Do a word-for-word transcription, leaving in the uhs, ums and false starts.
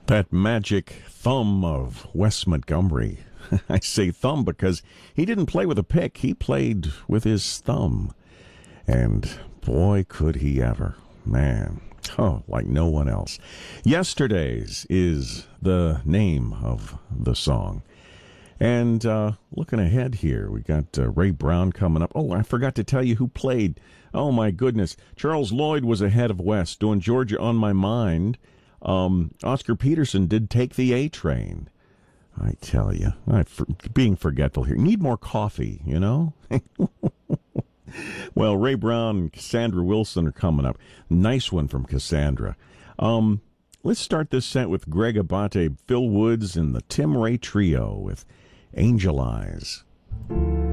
That magic thumb of Wes Montgomery. I say thumb because he didn't play with a pick. He played with his thumb. And boy, could he ever. Man, oh, like no one else. Yesterday's is the name of the song. And uh, looking ahead here, we got uh, Ray Brown coming up. Oh, I forgot to tell you who played. Oh, my goodness. Charles Lloyd was ahead of Wes doing Georgia on My Mind. Um, Oscar Peterson did Take the A Train. I tell you, I'm for, being forgetful here. Need more coffee, you know? Well, Ray Brown and Cassandra Wilson are coming up. Nice one from Cassandra. Um, let's start this set with Greg Abate, Phil Woods, and the Tim Ray Trio with Angel Eyes.